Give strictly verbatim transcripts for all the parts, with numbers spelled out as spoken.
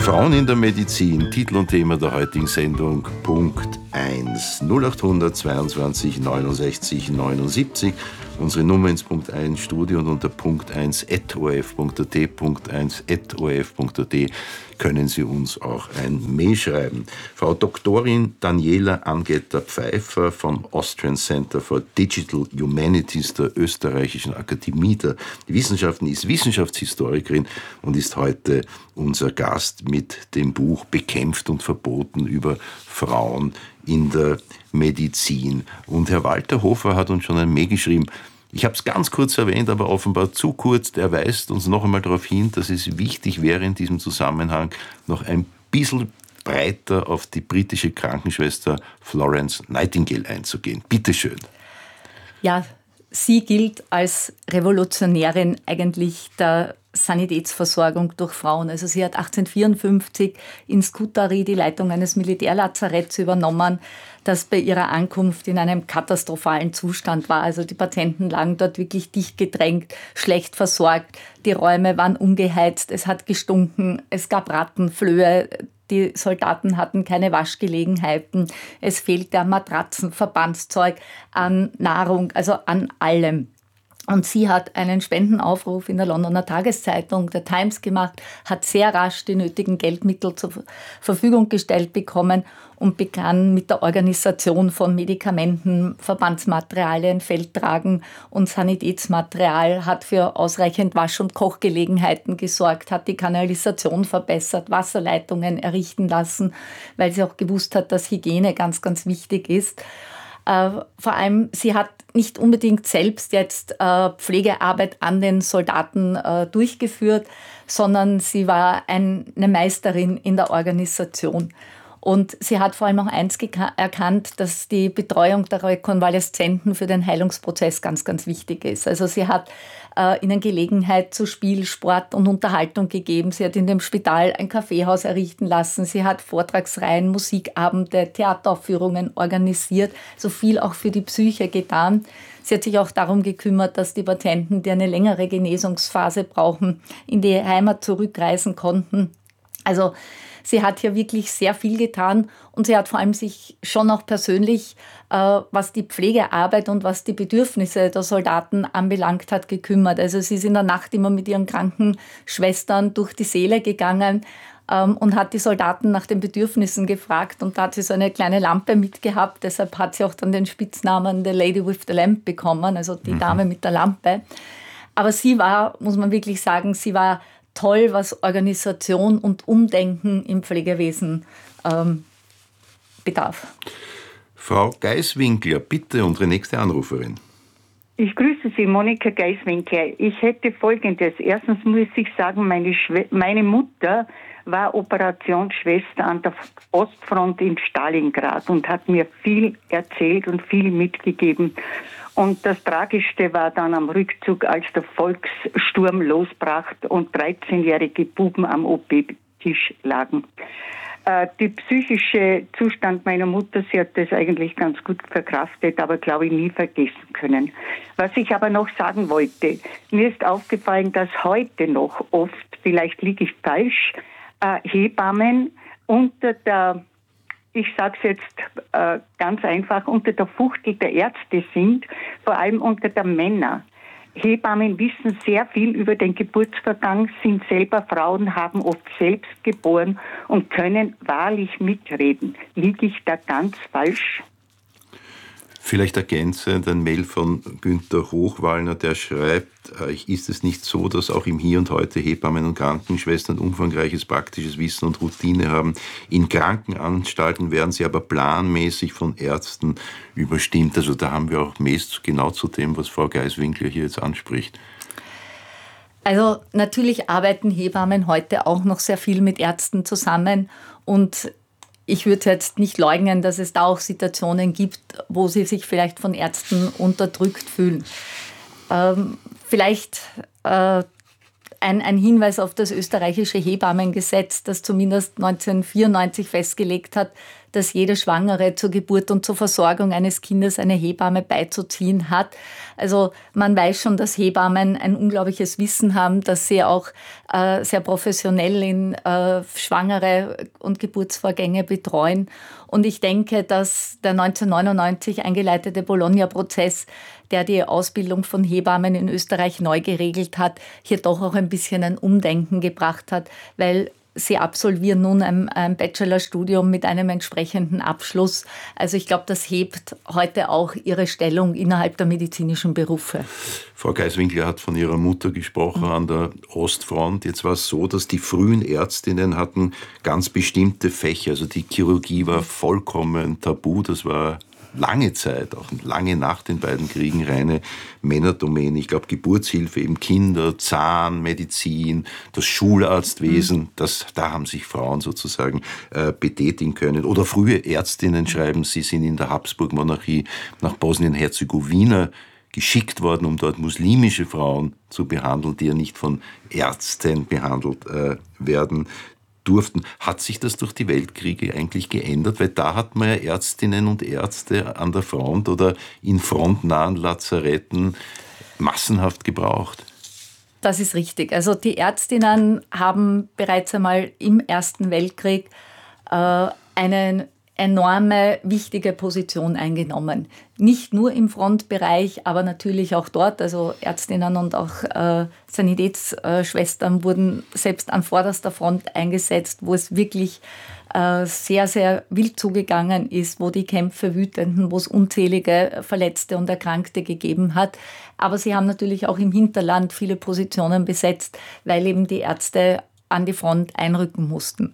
Frauen in der Medizin, Titel und Thema der heutigen Sendung, Punkt eins. null acht hundert zweiundzwanzig neunundsechzig neunundsiebzig. Unsere Nummer ins Punkt eins Studio und unter Punkt eins at o r f punkt a t, Punkt eins at o r f punkt a t können Sie uns auch ein Mail schreiben. Frau Doktorin Daniela Angetter-Pfeiffer vom Austrian Center for Digital Humanities der Österreichischen Akademie der Wissenschaften ist Wissenschaftshistorikerin und ist heute unser Gast mit dem Buch Bekämpft und Verboten über Frauen in der Medizin. Und Herr Walter Hofer hat uns schon ein Mail geschrieben. Ich habe es ganz kurz erwähnt, aber offenbar zu kurz. Der weist uns noch einmal darauf hin, dass es wichtig wäre, in diesem Zusammenhang noch ein bisschen breiter auf die britische Krankenschwester Florence Nightingale einzugehen. Bitte schön. Ja, sie gilt als Revolutionärin eigentlich der Sanitätsversorgung durch Frauen. Also sie hat achtzehnhundertvierundfünfzig in Scutari die Leitung eines Militärlazaretts übernommen, das bei ihrer Ankunft in einem katastrophalen Zustand war. Also die Patienten lagen dort wirklich dicht gedrängt, schlecht versorgt. Die Räume waren ungeheizt, es hat gestunken, es gab Rattenflöhe. Die Soldaten hatten keine Waschgelegenheiten. Es fehlte an Matratzen, Verbandszeug, an Nahrung, also an allem. Und sie hat einen Spendenaufruf in der Londoner Tageszeitung, der Times, gemacht, hat sehr rasch die nötigen Geldmittel zur Verfügung gestellt bekommen und begann mit der Organisation von Medikamenten, Verbandsmaterialien, Feldtragen und Sanitätsmaterial, hat für ausreichend Wasch- und Kochgelegenheiten gesorgt, hat die Kanalisation verbessert, Wasserleitungen errichten lassen, weil sie auch gewusst hat, dass Hygiene ganz, ganz wichtig ist. Uh, vor allem, sie hat nicht unbedingt selbst jetzt uh, Pflegearbeit an den Soldaten uh, durchgeführt, sondern sie war ein, eine Meisterin in der Organisation. Und sie hat vor allem auch eins geka- erkannt, dass die Betreuung der Rekonvaleszenten für den Heilungsprozess ganz, ganz wichtig ist. Also sie hat äh, ihnen Gelegenheit zu Spiel, Sport und Unterhaltung gegeben. Sie hat in dem Spital ein Kaffeehaus errichten lassen. Sie hat Vortragsreihen, Musikabende, Theateraufführungen organisiert. So viel auch für die Psyche getan. Sie hat sich auch darum gekümmert, dass die Patienten, die eine längere Genesungsphase brauchen, in die Heimat zurückreisen konnten. Also sie hat hier wirklich sehr viel getan und sie hat vor allem sich schon auch persönlich, äh, was die Pflegearbeit und was die Bedürfnisse der Soldaten anbelangt hat, gekümmert. Also sie ist in der Nacht immer mit ihren Krankenschwestern durch die Säle gegangen ähm, und hat die Soldaten nach den Bedürfnissen gefragt. Und da hat sie so eine kleine Lampe mitgehabt. Deshalb hat sie auch dann den Spitznamen The Lady with the Lamp bekommen, also die mhm. Dame mit der Lampe. Aber sie war, muss man wirklich sagen, sie war toll, was Organisation und Umdenken im Pflegewesen ähm, bedarf. Frau Geiswinkler, bitte, unsere nächste Anruferin. Ich grüße Sie, Monika Geiswinkler. Ich hätte Folgendes. Erstens muss ich sagen, meine, Schwe- meine Mutter war Operationsschwester an der Ostfront in Stalingrad und hat mir viel erzählt und viel mitgegeben. Und das Tragischste war dann am Rückzug, als der Volkssturm losbrach und dreizehnjährige Buben am O P-Tisch lagen. Äh, die psychische Zustand meiner Mutter, sie hat das eigentlich ganz gut verkraftet, aber glaube ich nie vergessen können. Was ich aber noch sagen wollte, mir ist aufgefallen, dass heute noch oft, vielleicht liege ich falsch, äh, Hebammen unter der, ich sage es jetzt äh, ganz einfach, unter der Fuchtel der Ärzte sind, vor allem unter der Männer. Hebammen wissen sehr viel über den Geburtsvorgang, sind selber Frauen, haben oft selbst geboren und können wahrlich mitreden. Liege ich da ganz falsch? Vielleicht ergänzend ein Mail von Günther Hochwallner, der schreibt, ist es nicht so, dass auch im Hier und Heute Hebammen und Krankenschwestern umfangreiches praktisches Wissen und Routine haben? In Krankenanstalten werden sie aber planmäßig von Ärzten überstimmt. Also da haben wir auch Mails genau zu dem, was Frau Geiswinkler hier jetzt anspricht. Also natürlich arbeiten Hebammen heute auch noch sehr viel mit Ärzten zusammen und ich würde jetzt nicht leugnen, dass es da auch Situationen gibt, wo sie sich vielleicht von Ärzten unterdrückt fühlen. Ähm, vielleicht äh, ein, ein Hinweis auf das österreichische Hebammengesetz, das zumindest neunzehnhundertvierundneunzig festgelegt hat, dass jede Schwangere zur Geburt und zur Versorgung eines Kindes eine Hebamme beizuziehen hat. Also man weiß schon, dass Hebammen ein unglaubliches Wissen haben, dass sie auch äh, sehr professionell in äh, Schwangere und Geburtsvorgänge betreuen. Und ich denke, dass der neunzehnhundertneunundneunzig eingeleitete Bologna-Prozess, der die Ausbildung von Hebammen in Österreich neu geregelt hat, hier doch auch ein bisschen ein Umdenken gebracht hat, weil sie absolvieren nun ein, ein Bachelorstudium mit einem entsprechenden Abschluss. Also ich glaube, das hebt heute auch ihre Stellung innerhalb der medizinischen Berufe. Frau Geiswinkler hat von ihrer Mutter gesprochen an der Ostfront. Jetzt war es so, dass die frühen Ärztinnen hatten ganz bestimmte Fächer. Also die Chirurgie war vollkommen tabu. Das war lange Zeit, auch lange nach den beiden Kriegen, reine Männerdomäne. Ich glaube, Geburtshilfe, eben Kinder, Zahn, Medizin, das Schularztwesen, mhm. das, da haben sich Frauen sozusagen äh, betätigen können. Oder frühe Ärztinnen schreiben, sie sind in der Habsburg-Monarchie nach Bosnien-Herzegowina geschickt worden, um dort muslimische Frauen zu behandeln, die ja nicht von Ärzten behandelt äh, werden durften. Hat sich das durch die Weltkriege eigentlich geändert? Weil da hat man ja Ärztinnen und Ärzte an der Front oder in frontnahen Lazaretten massenhaft gebraucht. Das ist richtig. Also die Ärztinnen haben bereits einmal im Ersten Weltkrieg äh, eine enorme, wichtige Position eingenommen. Nicht nur im Frontbereich, aber natürlich auch dort. Also Ärztinnen und auch äh, Sanitätsschwestern wurden selbst an vorderster Front eingesetzt, wo es wirklich äh, sehr, sehr wild zugegangen ist, wo die Kämpfe wüteten, wo es unzählige Verletzte und Erkrankte gegeben hat. Aber sie haben natürlich auch im Hinterland viele Positionen besetzt, weil eben die Ärzte an die Front einrücken mussten.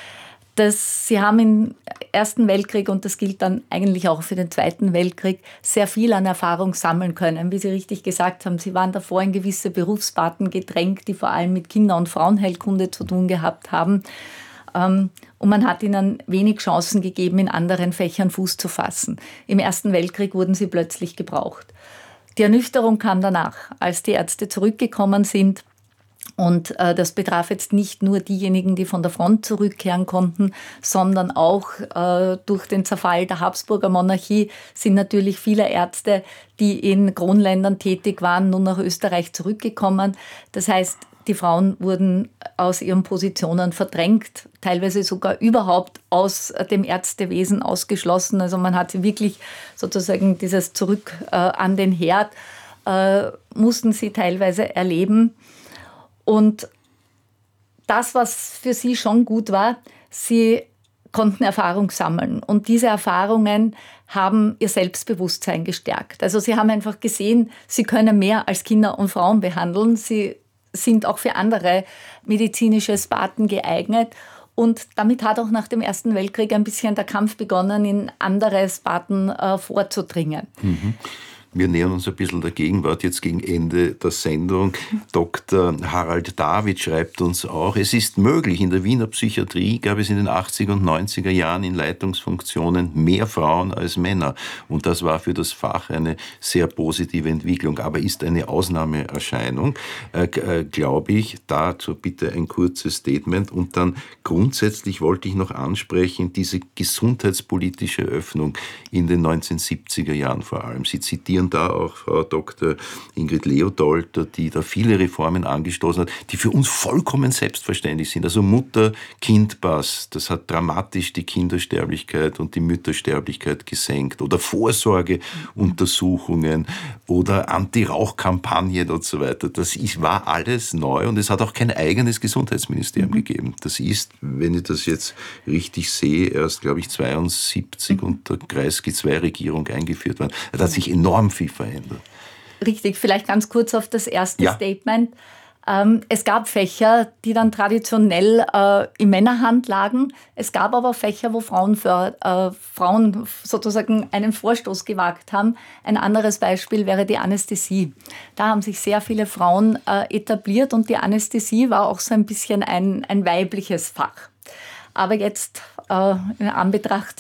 Das, sie haben im Ersten Weltkrieg, und das gilt dann eigentlich auch für den Zweiten Weltkrieg, sehr viel an Erfahrung sammeln können. Wie Sie richtig gesagt haben, sie waren davor in gewisse Berufsparten gedrängt, die vor allem mit Kinder- und Frauenheilkunde zu tun gehabt haben. Und man hat ihnen wenig Chancen gegeben, in anderen Fächern Fuß zu fassen. Im Ersten Weltkrieg wurden sie plötzlich gebraucht. Die Ernüchterung kam danach, als die Ärzte zurückgekommen sind. Und äh, das betraf jetzt nicht nur diejenigen, die von der Front zurückkehren konnten, sondern auch äh, durch den Zerfall der Habsburger Monarchie sind natürlich viele Ärzte, die in Kronländern tätig waren, nun nach Österreich zurückgekommen. Das heißt, die Frauen wurden aus ihren Positionen verdrängt, teilweise sogar überhaupt aus dem Ärztewesen ausgeschlossen. Also man hat sie wirklich sozusagen dieses Zurück äh, an den Herd, äh, mussten sie teilweise erleben. Und das, was für sie schon gut war, sie konnten Erfahrung sammeln. Und diese Erfahrungen haben ihr Selbstbewusstsein gestärkt. Also sie haben einfach gesehen, sie können mehr als Kinder und Frauen behandeln. Sie sind auch für andere medizinische Sparten geeignet. Und damit hat auch nach dem Ersten Weltkrieg ein bisschen der Kampf begonnen, in andere Sparten äh, vorzudringen. Mhm. Wir nähern uns ein bisschen der Gegenwart, jetzt gegen Ende der Sendung. Doktor Harald David schreibt uns auch, es ist möglich, in der Wiener Psychiatrie gab es in den achtziger und neunziger Jahren in Leitungsfunktionen mehr Frauen als Männer. Und das war für das Fach eine sehr positive Entwicklung, aber ist eine Ausnahmeerscheinung, äh, äh, glaube ich. Dazu bitte ein kurzes Statement. Und dann grundsätzlich wollte ich noch ansprechen, diese gesundheitspolitische Öffnung in den neunzehnhundertsiebziger Jahren vor allem. Sie zitieren da auch Frau Doktor Ingrid Leopold, die da viele Reformen angestoßen hat, die für uns vollkommen selbstverständlich sind. Also Mutter-Kind-Pass, das hat dramatisch die Kindersterblichkeit und die Müttersterblichkeit gesenkt. Oder Vorsorgeuntersuchungen oder Anti-Rauch-Kampagnen und so weiter. Das ist, war alles neu und es hat auch kein eigenes Gesundheitsministerium mhm. gegeben. Das ist, wenn ich das jetzt richtig sehe, erst, glaube ich, zweiundsiebzig mhm. unter Kreisky-zwei-Regierung eingeführt worden. Das hat sich enorm viel verändert. Richtig, vielleicht ganz kurz auf das erste ja. Statement. Ähm, es gab Fächer, die dann traditionell äh, in Männerhand lagen. Es gab aber Fächer, wo Frauen, für, äh, Frauen sozusagen einen Vorstoß gewagt haben. Ein anderes Beispiel wäre die Anästhesie. Da haben sich sehr viele Frauen äh, etabliert und die Anästhesie war auch so ein bisschen ein, ein weibliches Fach. Aber jetzt äh, in Anbetracht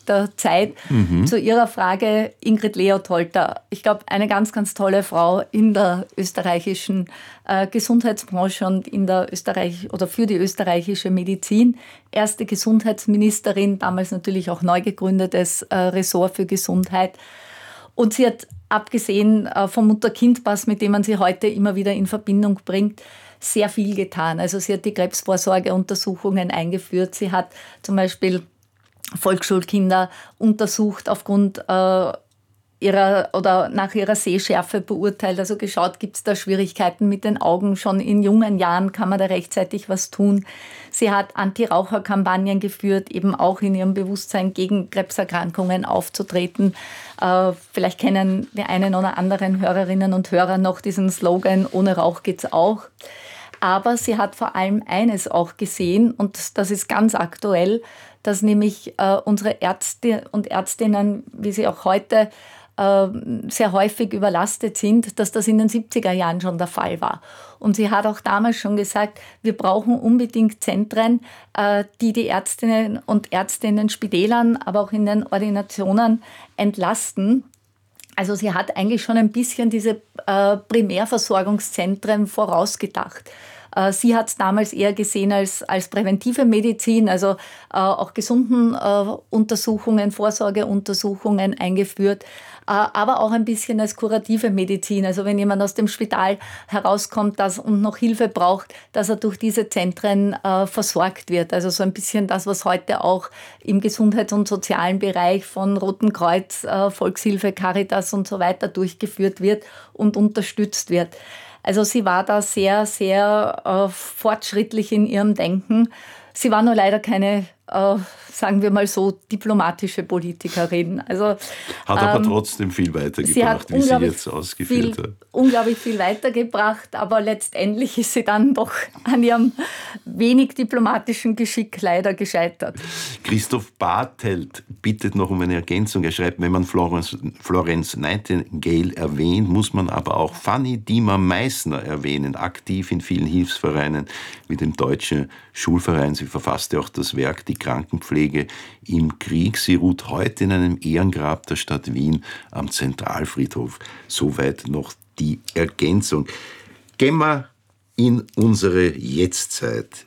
der Zeit. Mhm. Zu Ihrer Frage, Ingrid Leontholter. Ich glaube, eine ganz, ganz tolle Frau in der österreichischen äh, Gesundheitsbranche und in der Österreich oder für die österreichische Medizin. Erste Gesundheitsministerin, damals natürlich auch neu gegründetes äh, Ressort für Gesundheit. Und sie hat, abgesehen äh, vom Mutter-Kind-Pass, mit dem man sie heute immer wieder in Verbindung bringt, sehr viel getan. Also sie hat die Krebsvorsorgeuntersuchungen eingeführt. Sie hat zum Beispiel Volksschulkinder untersucht aufgrund äh, ihrer oder nach ihrer Sehschärfe beurteilt. Also geschaut, gibt es da Schwierigkeiten mit den Augen. Schon in jungen Jahren kann man da rechtzeitig was tun. Sie hat Anti-Raucher-Kampagnen geführt, eben auch in ihrem Bewusstsein gegen Krebserkrankungen aufzutreten. Äh, vielleicht kennen die einen oder anderen Hörerinnen und Hörer noch diesen Slogan, ohne Rauch geht's auch. Aber sie hat vor allem eines auch gesehen, und das ist ganz aktuell, dass nämlich äh, unsere Ärzte und Ärztinnen, wie sie auch heute äh, sehr häufig überlastet sind, dass das in den siebziger Jahren schon der Fall war. Und sie hat auch damals schon gesagt, wir brauchen unbedingt Zentren, äh, die die Ärztinnen und Ärzte in den Spitälern, aber auch in den Ordinationen entlasten. Also sie hat eigentlich schon ein bisschen diese äh, Primärversorgungszentren vorausgedacht. Äh, sie hat es damals eher gesehen als, als präventive Medizin, also äh, auch gesunden äh, Untersuchungen, Vorsorgeuntersuchungen eingeführt, äh, aber auch ein bisschen als kurative Medizin. Also wenn jemand aus dem Spital herauskommt das und noch Hilfe braucht, dass er durch diese Zentren äh, versorgt wird. Also so ein bisschen das, was heute auch im Gesundheits- und sozialen Bereich von Roten Kreuz, äh, Volkshilfe, Caritas und so weiter durchgeführt wird und unterstützt wird. Also sie war da sehr, sehr äh, fortschrittlich in ihrem Denken. Sie war nur leider keine, äh, sagen wir mal so, diplomatische Politikerin. Also, hat aber ähm, trotzdem viel weitergebracht, sie hat wie sie jetzt ausgeführt viel, hat. Unglaublich viel weitergebracht, aber letztendlich ist sie dann doch an ihrem wenig diplomatischen Geschick leider gescheitert. Christoph Bartelt bittet noch um eine Ergänzung. Er schreibt, wenn man Florence, Florence Nightingale erwähnt, muss man aber auch Fanny Diemer-Meissner erwähnen, aktiv in vielen Hilfsvereinen wie dem Deutschen Schulverein. Sie verfasste auch das Werk Die Krankenpflege im Krieg. Sie ruht heute in einem Ehrengrab der Stadt Wien am Zentralfriedhof. Soweit noch die Ergänzung. Gehen wir in unsere Jetztzeit.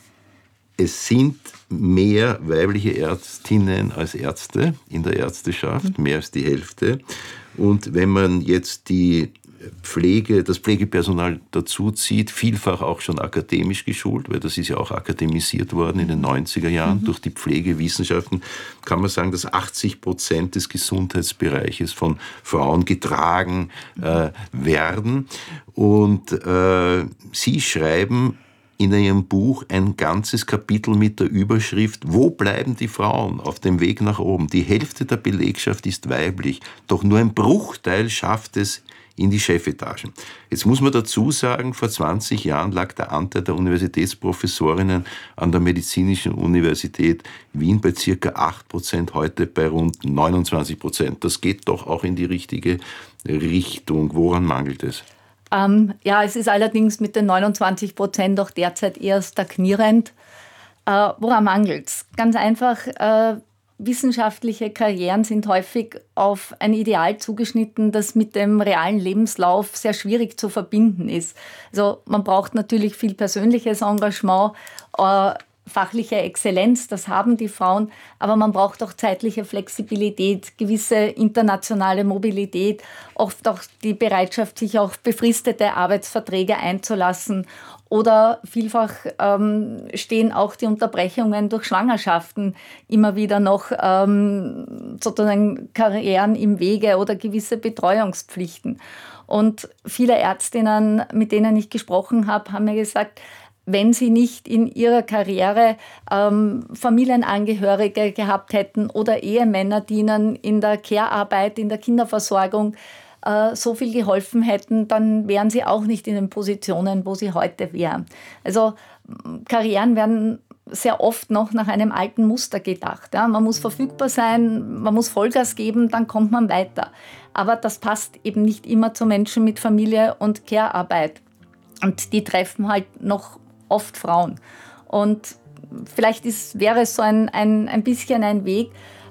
Es sind mehr weibliche Ärztinnen als Ärzte in der Ärzteschaft, mehr als die Hälfte. Und wenn man jetzt die Pflege, das Pflegepersonal dazu zieht, vielfach auch schon akademisch geschult, weil das ist ja auch akademisiert worden in den neunziger Jahren mhm. durch die Pflegewissenschaften, kann man sagen, dass achtzig Prozent des Gesundheitsbereiches von Frauen getragen äh, werden. Und äh, Sie schreiben in Ihrem Buch ein ganzes Kapitel mit der Überschrift „Wo bleiben die Frauen auf dem Weg nach oben? Die Hälfte der Belegschaft ist weiblich, doch nur ein Bruchteil schafft es in die Chefetagen." Jetzt muss man dazu sagen, vor zwanzig Jahren lag der Anteil der Universitätsprofessorinnen an der Medizinischen Universität Wien bei circa acht Prozent, heute bei rund neunundzwanzig Prozent. Das geht doch auch in die richtige Richtung. Woran mangelt es? Ähm, ja, es ist allerdings mit den neunundzwanzig Prozent auch derzeit eher stagnierend. Äh, woran mangelt es? Ganz einfach, äh, wissenschaftliche Karrieren sind häufig auf ein Ideal zugeschnitten, das mit dem realen Lebenslauf sehr schwierig zu verbinden ist. Also man braucht natürlich viel persönliches Engagement, äh, fachliche Exzellenz, das haben die Frauen, aber man braucht auch zeitliche Flexibilität, gewisse internationale Mobilität, oft auch die Bereitschaft, sich auf befristete Arbeitsverträge einzulassen. Oder vielfach ähm, stehen auch die Unterbrechungen durch Schwangerschaften immer wieder noch ähm, sozusagen Karrieren im Wege oder gewisse Betreuungspflichten. Und viele Ärztinnen, mit denen ich gesprochen habe, haben mir gesagt, wenn sie nicht in ihrer Karriere ähm, Familienangehörige gehabt hätten oder Ehemänner, die ihnen in der Care-Arbeit, in der Kinderversorgung äh, so viel geholfen hätten, dann wären sie auch nicht in den Positionen, wo sie heute wären. Also Karrieren werden sehr oft noch nach einem alten Muster gedacht. Ja, man muss verfügbar sein, man muss Vollgas geben, dann kommt man weiter. Aber das passt eben nicht immer zu Menschen mit Familie und Care-Arbeit. Und die treffen halt noch oft Frauen. Und vielleicht ist, wäre es so ein, ein, ein bisschen ein Weg,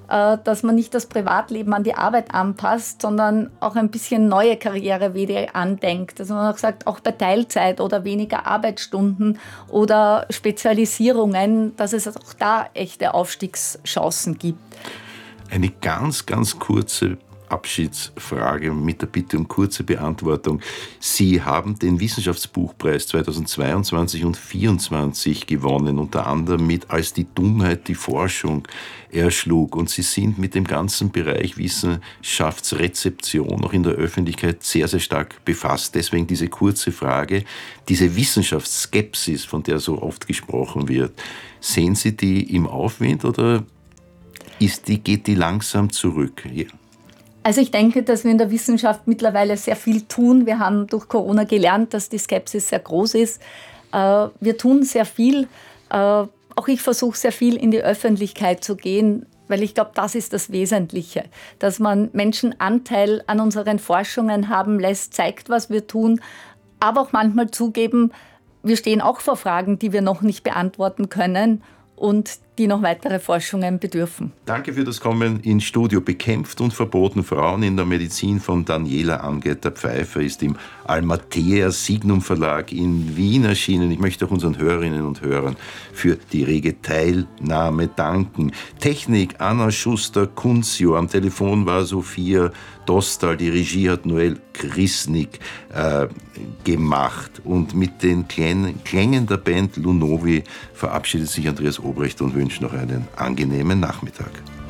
dass man nicht das Privatleben an die Arbeit anpasst, sondern auch ein bisschen neue Karrierewege andenkt. Also man auch sagt, auch bei Teilzeit oder weniger Arbeitsstunden oder Spezialisierungen, dass es auch da echte Aufstiegschancen gibt. Eine ganz, ganz kurze Abschiedsfrage mit der Bitte um kurze Beantwortung. Sie haben den Wissenschaftsbuchpreis zweitausendzweiundzwanzig und zweitausendvierundzwanzig gewonnen, unter anderem mit Als die Dummheit die Forschung erschlug. Und Sie sind mit dem ganzen Bereich Wissenschaftsrezeption auch in der Öffentlichkeit sehr, sehr stark befasst. Deswegen diese kurze Frage, diese Wissenschaftsskepsis, von der so oft gesprochen wird, sehen Sie die im Aufwind oder ist die, geht die langsam zurück? Ja. Also ich denke, dass wir in der Wissenschaft mittlerweile sehr viel tun. Wir haben durch Corona gelernt, dass die Skepsis sehr groß ist. Wir tun sehr viel. Auch ich versuche sehr viel in die Öffentlichkeit zu gehen, weil ich glaube, das ist das Wesentliche. Dass man Menschen Anteil an unseren Forschungen haben lässt, zeigt, was wir tun, aber auch manchmal zugeben, wir stehen auch vor Fragen, die wir noch nicht beantworten können und die noch weitere Forschungen bedürfen. Danke für das Kommen ins Studio. Bekämpft und verboten Frauen in der Medizin von Daniela Angeter-Pfeiffer ist im Almatea Signum Verlag in Wien erschienen. Ich möchte auch unseren Hörerinnen und Hörern für die rege Teilnahme danken. Technik Anna Schuster-Kunzio, am Telefon war Sophia Dostal, die Regie hat Noel Krisnik äh, gemacht. Und mit den Klängen, Klängen der Band Lunovi verabschiedet sich Andreas Obrecht und wünscht noch einen angenehmen Nachmittag.